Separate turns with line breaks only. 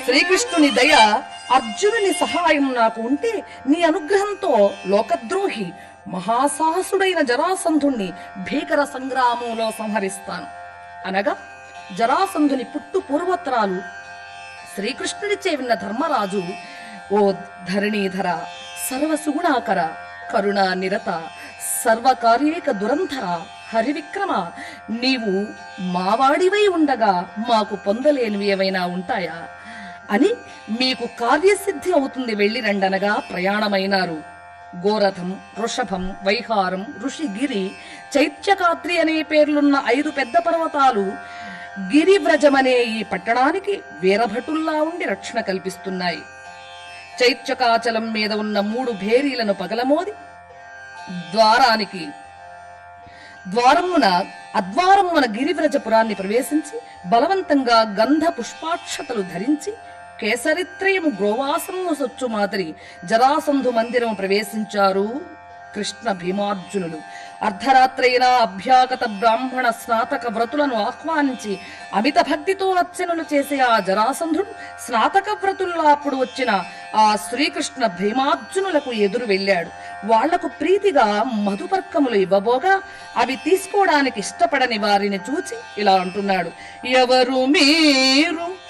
శ్రీకృష్ణుని దయ, అర్జునుని సహాయం నాకు ఉంటే నీ అనుగ్రహంతో లోకద్రోహి మహాసాహసుడైన జరాసంధుణ్ణి భీకర సంగ్రామంలో సంహరిస్తాను అనగా, జరాసంధుని పుట్టు పూర్వోత్తరాలు శ్రీకృష్ణుడిచే విన్న ధర్మరాజు, ఓ ధరణీధర, సర్వసుగుణాకర, కరుణా నిరత, సర్వకార్యేక దురంధర, హరివిక్రమ, నీవు మావాడివై ఉండగా మాకు పొందలేనివి ఏవైనా ఉంటాయా అని మీకు కార్యసిద్ధి అవుతుంది, వెళ్ళి రండనగా ప్రయాణమైనారు. గోరథం, వృషభం, వైహారం, ఋషిగిరి, చైత్యకాద్రి అనే పేర్లున్న 5 పెద్ద పర్వతాలు గిరివ్రజమనే ఈ పట్టణానికి వీరభటుల్లా ఉండి రక్షణ కల్పిస్తున్నాయి. చైత్యకాచలం మీద ఉన్న 3 భేరీలను పగలమోది అద్వారమున గిరివ్రజపురాన్ని ప్రవేశించి బలవంతంగా గంధ పుష్పాక్షతలు ధరించి కేసరిత్రయము గ్రోవాసము సొచ్చు మాదిరి జరాసంధు మందిరం ప్రవేశించారు కృష్ణ భీమార్జునులు. అర్ధరాత్రైనా అభ్యాగత బ్రాహ్మణ స్నాతక వ్రతులను ఆహ్వానించి అమిత భక్తితో అర్చనలు చేసే ఆ జరాసంధుడు స్నాతక వ్రతుల్లో అప్పుడు వచ్చిన ఆ శ్రీకృష్ణ భీమార్జునులకు ఎదురు వెళ్ళాడు. వాళ్లకు ప్రీతిగా మధుపర్కములు ఇవ్వబోగా అవి తీసుకోవడానికి ఇష్టపడని వారిని చూచి ఇలా అంటున్నాడు, ఎవరు మీరు